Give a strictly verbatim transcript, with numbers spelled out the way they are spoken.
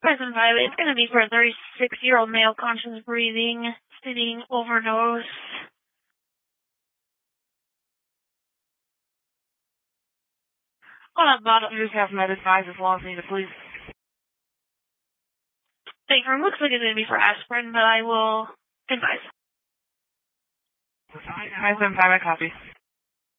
Present violate. It's going to be for a thirty-six-year-old male, conscious breathing, sitting, overdose. Hold up, bottom. You just have med advised as long as needed, please. Thank you. Looks like it's going to be for aspirin, but I will advise. five and five, I copy.